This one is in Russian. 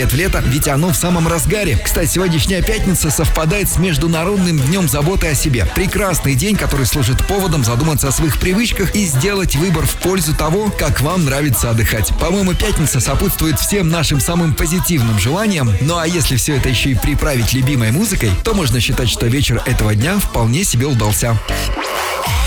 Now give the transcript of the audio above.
в лето, ведь оно в самом разгаре. Кстати, сегодняшняя пятница совпадает с Международным днем заботы о себе. Прекрасный день, который служит поводом задуматься о своих привычках и сделать выбор в пользу того, как вам нравится отдыхать. По-моему, пятница сопутствует всем нашим самым позитивным желаниям. Ну а если все это еще и приправить любимой музыкой, то можно считать, что вечер этого дня вполне себе удался.